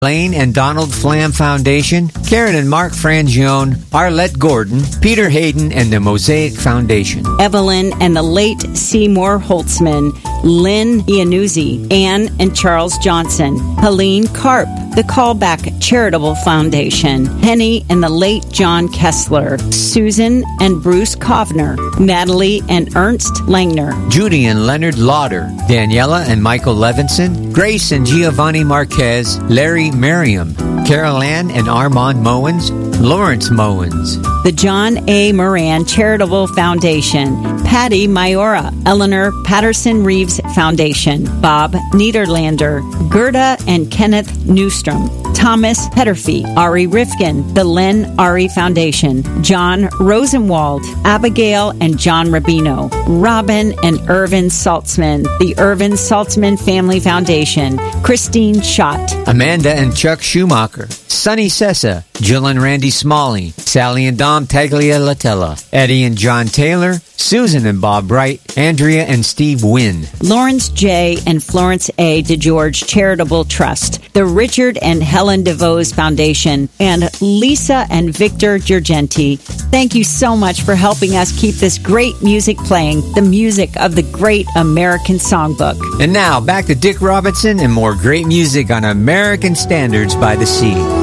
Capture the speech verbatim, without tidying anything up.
Lane and Donald Flam Foundation, Karen and Mark Frangione, Arlette Gordon, Peter Hayden, and the Mosaic Foundation. Evelyn and the late Seymour Holtzman, Lynn Iannuzzi, Anne and Charles Johnson, Helene Karp, the Callback Charitable Foundation, Henny and the late John Kessler, Susan and Bruce Kovner, Natalie and Ernst Langner, Judy and Leonard Lauder, Daniela and Michael Levinson, Grace and Giovanni Marquez, Larry Merriam, Carol Ann and Armand Mowens, Lawrence Mowens, the John A. Moran Charitable Foundation, Patty Mayora, Eleanor Patterson Reeves Foundation, Bob Niederlander, Gerda and Kenneth Newstrom, Thomas Petterfee, Ari Rifkin, the Len Ari Foundation, John Rosenwald, Abigail and John Rabino, Robin and Irvin Saltzman, the Irvin Saltzman Family Foundation, Christine Schott, Amanda and Chuck Schumacher, Sonny Sessa, Jill and Randy Smalley, Sally and Dom Tagliatella, Eddie and John Taylor, Susan and Bob Bright, Andrea and Steve Wynn, Lawrence J. and Florence A. DeGeorge Charitable Trust, the Richard and Helen DeVos Foundation, and Lisa and Victor Giorgenti. Thank you so much for helping us keep this great music playing, the music of the great American Songbook. And now, back to Dick Robinson and more great music on American Standards by the Sea.